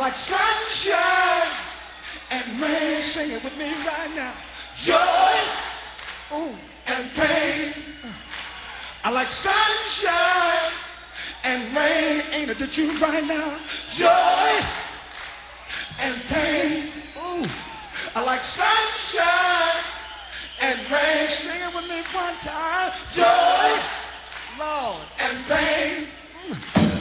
like sunshine and rain. Sing it with me right now. Joy, ooh, and pain. I like sunshine and rain. Ain't it the truth right now? Joy and pain. Ooh, I like sunshine and rain. Sing it with me one time. Joy, Lord, and pain.